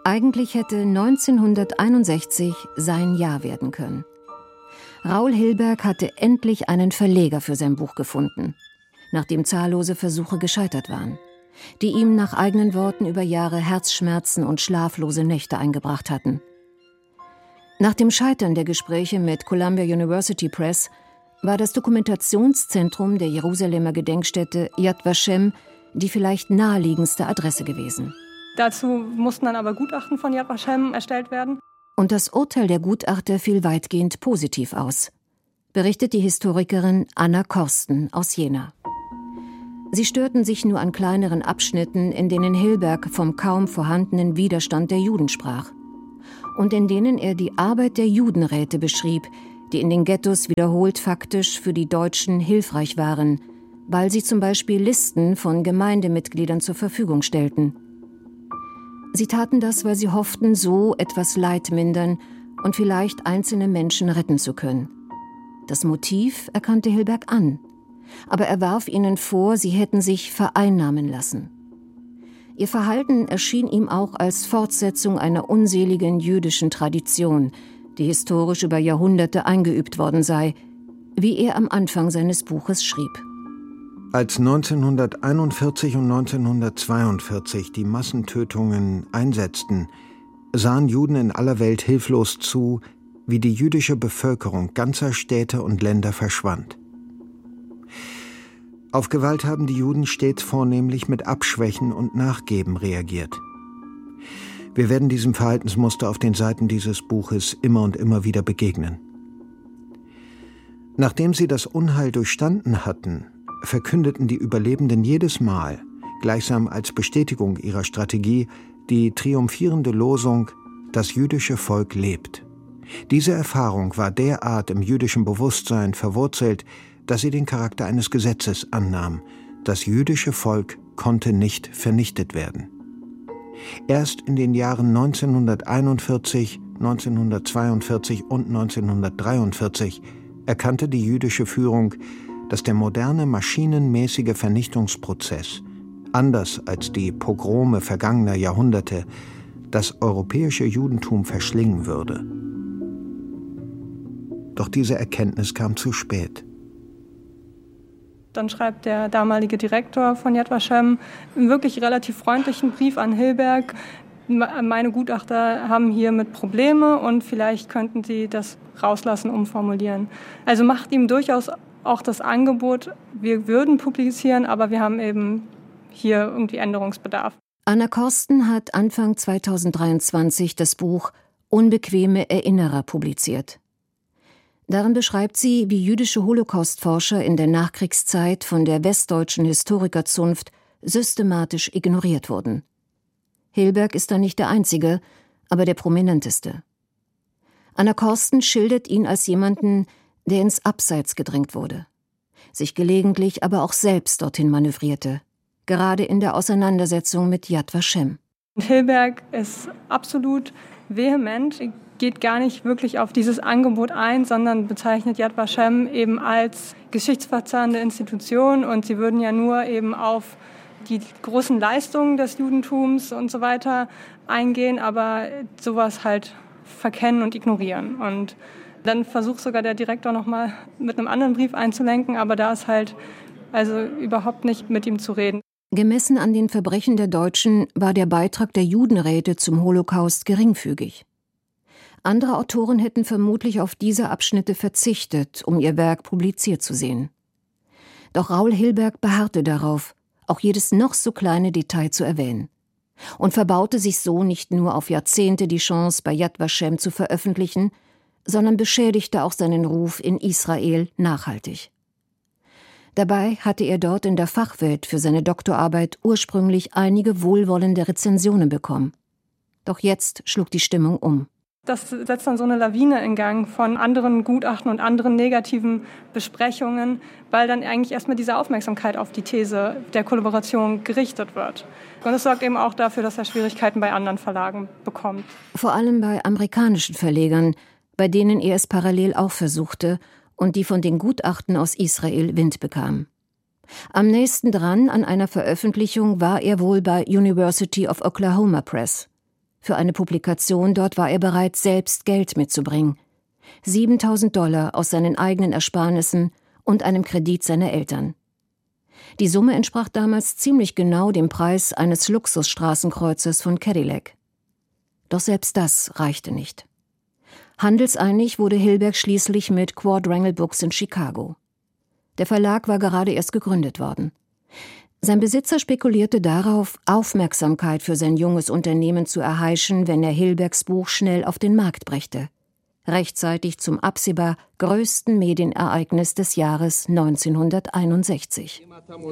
Eigentlich hätte 1961 sein Jahr werden können. Raoul Hilberg hatte endlich einen Verleger für sein Buch gefunden, nachdem zahllose Versuche gescheitert waren, die ihm nach eigenen Worten über Jahre Herzschmerzen und schlaflose Nächte eingebracht hatten. Nach dem Scheitern der Gespräche mit Columbia University Press war das Dokumentationszentrum der Jerusalemer Gedenkstätte Yad Vashem die vielleicht naheliegendste Adresse gewesen. Dazu mussten dann aber Gutachten von Yad Vashem erstellt werden. Und das Urteil der Gutachter fiel weitgehend positiv aus, berichtet die Historikerin Anna Korsten aus Jena. Sie störten sich nur an kleineren Abschnitten, in denen Hilberg vom kaum vorhandenen Widerstand der Juden sprach und in denen er die Arbeit der Judenräte beschrieb, die in den Ghettos wiederholt faktisch für die Deutschen hilfreich waren, weil sie zum Beispiel Listen von Gemeindemitgliedern zur Verfügung stellten. Sie taten das, weil sie hofften, so etwas Leid mindern und vielleicht einzelne Menschen retten zu können. Das Motiv erkannte Hilberg an, aber er warf ihnen vor, sie hätten sich vereinnahmen lassen. Ihr Verhalten erschien ihm auch als Fortsetzung einer unseligen jüdischen Tradition, die historisch über Jahrhunderte eingeübt worden sei, wie er am Anfang seines Buches schrieb. Als 1941 und 1942 die Massentötungen einsetzten, sahen Juden in aller Welt hilflos zu, wie die jüdische Bevölkerung ganzer Städte und Länder verschwand. Auf Gewalt haben die Juden stets vornehmlich mit Abschwächen und Nachgeben reagiert. Wir werden diesem Verhaltensmuster auf den Seiten dieses Buches immer und immer wieder begegnen. Nachdem sie das Unheil durchstanden hatten, verkündeten die Überlebenden jedes Mal, gleichsam als Bestätigung ihrer Strategie, die triumphierende Losung: Das jüdische Volk lebt. Diese Erfahrung war derart im jüdischen Bewusstsein verwurzelt, dass sie den Charakter eines Gesetzes annahm. Das jüdische Volk konnte nicht vernichtet werden. Erst in den Jahren 1941, 1942 und 1943 erkannte die jüdische Führung, dass der moderne, maschinenmäßige Vernichtungsprozess, anders als die Pogrome vergangener Jahrhunderte, das europäische Judentum verschlingen würde. Doch diese Erkenntnis kam zu spät. Dann schreibt der damalige Direktor von Yad Vashem einen wirklich relativ freundlichen Brief an Hilberg. Meine Gutachter haben hiermit Probleme und vielleicht könnten Sie das rauslassen, umformulieren. Also macht ihm durchaus auch das Angebot, wir würden publizieren, aber wir haben eben hier irgendwie Änderungsbedarf. Anna Korsten hat Anfang 2023 das Buch Unbequeme Erinnerer publiziert. Darin beschreibt sie, wie jüdische Holocaustforscher in der Nachkriegszeit von der westdeutschen Historikerzunft systematisch ignoriert wurden. Hilberg ist da nicht der einzige, aber der prominenteste. Anna Korsten schildert ihn als jemanden, der ins Abseits gedrängt wurde, sich gelegentlich aber auch selbst dorthin manövrierte, gerade in der Auseinandersetzung mit Yad Vashem. Hilberg ist absolut vehement, geht gar nicht wirklich auf dieses Angebot ein, sondern bezeichnet Yad Vashem eben als geschichtsverzerrende Institution und sie würden ja nur eben auf die großen Leistungen des Judentums und so weiter eingehen, aber sowas halt verkennen und ignorieren. Und dann versucht sogar der Direktor nochmal mit einem anderen Brief einzulenken, aber da ist halt also überhaupt nicht mit ihm zu reden. Gemessen an den Verbrechen der Deutschen war der Beitrag der Judenräte zum Holocaust geringfügig. Andere Autoren hätten vermutlich auf diese Abschnitte verzichtet, um ihr Werk publiziert zu sehen. Doch Raoul Hilberg beharrte darauf, auch jedes noch so kleine Detail zu erwähnen, und verbaute sich so nicht nur auf Jahrzehnte die Chance, bei Yad Vashem zu veröffentlichen, sondern beschädigte auch seinen Ruf in Israel nachhaltig. Dabei hatte er dort in der Fachwelt für seine Doktorarbeit ursprünglich einige wohlwollende Rezensionen bekommen. Doch jetzt schlug die Stimmung um. Das setzt dann so eine Lawine in Gang von anderen Gutachten und anderen negativen Besprechungen, weil dann eigentlich erstmal diese Aufmerksamkeit auf die These der Kollaboration gerichtet wird. Und es sorgt eben auch dafür, dass er Schwierigkeiten bei anderen Verlagen bekommt. Vor allem bei amerikanischen Verlegern, bei denen er es parallel auch versuchte und die von den Gutachten aus Israel Wind bekamen. Am nächsten dran an einer Veröffentlichung war er wohl bei University of Oklahoma Press. Für eine Publikation dort war er bereit, selbst Geld mitzubringen. $7.000 aus seinen eigenen Ersparnissen und einem Kredit seiner Eltern. Die Summe entsprach damals ziemlich genau dem Preis eines Luxusstraßenkreuzes von Cadillac. Doch selbst das reichte nicht. Handelseinig wurde Hilberg schließlich mit Quadrangle Books in Chicago. Der Verlag war gerade erst gegründet worden. Sein Besitzer spekulierte darauf, Aufmerksamkeit für sein junges Unternehmen zu erheischen, wenn er Hilbergs Buch schnell auf den Markt brächte. Rechtzeitig zum absehbar größten Medienereignis des Jahres 1961.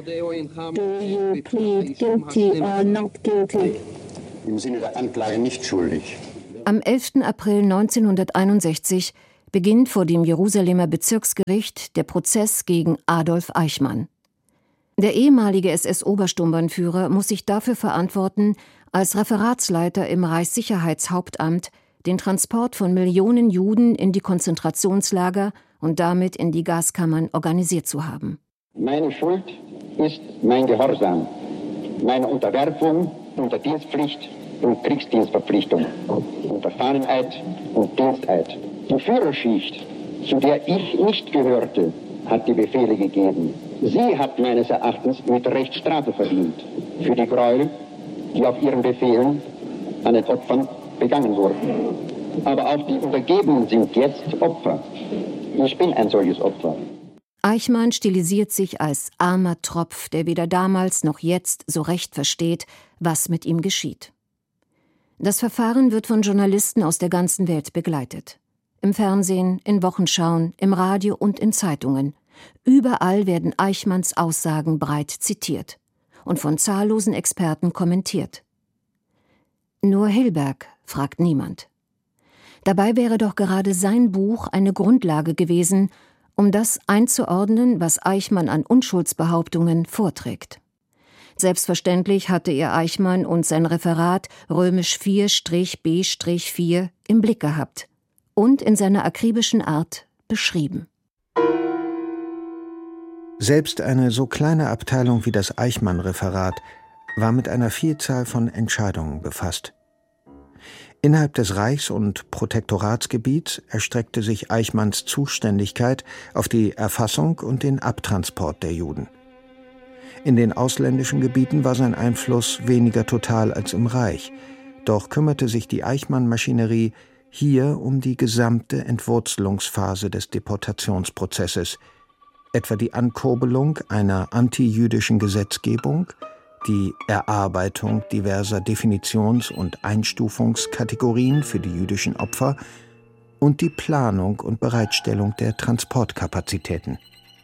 Im Sinne der Anklage nicht schuldig. Am 11. April 1961 beginnt vor dem Jerusalemer Bezirksgericht der Prozess gegen Adolf Eichmann. Der ehemalige SS-Obersturmbannführer muss sich dafür verantworten, als Referatsleiter im Reichssicherheitshauptamt den Transport von Millionen Juden in die Konzentrationslager und damit in die Gaskammern organisiert zu haben. Meine Schuld ist mein Gehorsam, meine Unterwerfung unter Dienstpflicht und Kriegsdienstverpflichtung, unter Fahneneid und Diensteid. Die Führerschicht, zu der ich nicht gehörte, hat die Befehle gegeben. Sie hat meines Erachtens mit Recht Strafe verdient für die Gräuel, die auf ihren Befehlen an den Opfern begangen wurden. Aber auch die Untergebenen sind jetzt Opfer. Ich bin ein solches Opfer. Eichmann stilisiert sich als armer Tropf, der weder damals noch jetzt so recht versteht, was mit ihm geschieht. Das Verfahren wird von Journalisten aus der ganzen Welt begleitet. Im Fernsehen, in Wochenschauen, im Radio und in Zeitungen. Überall werden Eichmanns Aussagen breit zitiert und von zahllosen Experten kommentiert. Nur Hilberg fragt niemand. Dabei wäre doch gerade sein Buch eine Grundlage gewesen, um das einzuordnen, was Eichmann an Unschuldsbehauptungen vorträgt. Selbstverständlich hatte er Eichmann und sein Referat römisch 4-B-4 im Blick gehabt und in seiner akribischen Art beschrieben. Selbst eine so kleine Abteilung wie das Eichmann-Referat war mit einer Vielzahl von Entscheidungen befasst. Innerhalb des Reichs- und Protektoratsgebiets erstreckte sich Eichmanns Zuständigkeit auf die Erfassung und den Abtransport der Juden. In den ausländischen Gebieten war sein Einfluss weniger total als im Reich, doch kümmerte sich die Eichmann-Maschinerie hier um die gesamte Entwurzelungsphase des Deportationsprozesses, etwa die Ankurbelung einer antijüdischen Gesetzgebung, die Erarbeitung diverser Definitions- und Einstufungskategorien für die jüdischen Opfer und die Planung und Bereitstellung der Transportkapazitäten.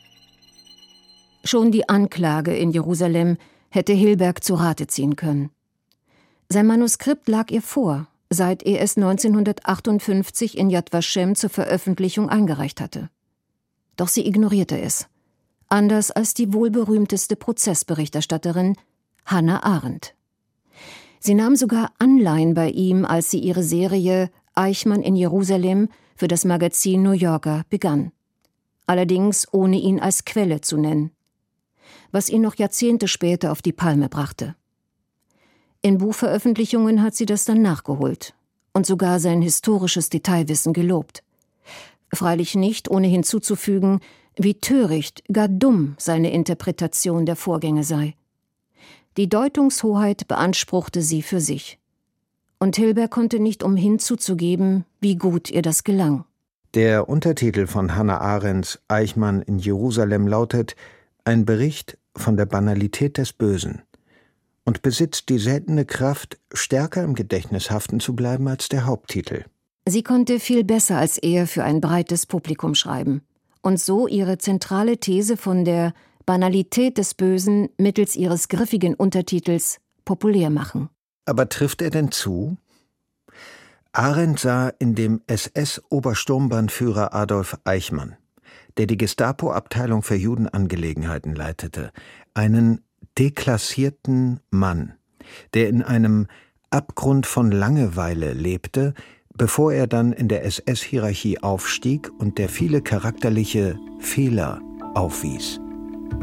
Schon die Anklage in Jerusalem hätte Hilberg zu Rate ziehen können. Sein Manuskript lag ihr vor, seit er es 1958 in Yad Vashem zur Veröffentlichung eingereicht hatte. Doch sie ignorierte es, anders als die wohlberühmteste Prozessberichterstatterin Hannah Arendt. Sie nahm sogar Anleihen bei ihm, als sie ihre Serie Eichmann in Jerusalem für das Magazin New Yorker begann. Allerdings ohne ihn als Quelle zu nennen, was ihn noch Jahrzehnte später auf die Palme brachte. In Buchveröffentlichungen hat sie das dann nachgeholt und sogar sein historisches Detailwissen gelobt. Freilich nicht, ohne hinzuzufügen, wie töricht, gar dumm seine Interpretation der Vorgänge sei. Die Deutungshoheit beanspruchte sie für sich. Und Hilberg konnte nicht umhin zuzugeben, wie gut ihr das gelang. Der Untertitel von Hannah Arendts Eichmann in Jerusalem lautet »Ein Bericht von der Banalität des Bösen« und besitzt die seltene Kraft, stärker im Gedächtnis haften zu bleiben als der Haupttitel. Sie konnte viel besser als er für ein breites Publikum schreiben und so ihre zentrale These von der Banalität des Bösen mittels ihres griffigen Untertitels populär machen. Aber trifft er denn zu? Arendt sah in dem SS-Obersturmbannführer Adolf Eichmann, der die Gestapo-Abteilung für Judenangelegenheiten leitete, einen deklassierten Mann, der in einem Abgrund von Langeweile lebte, bevor er dann in der SS-Hierarchie aufstieg und der viele charakterliche Fehler aufwies.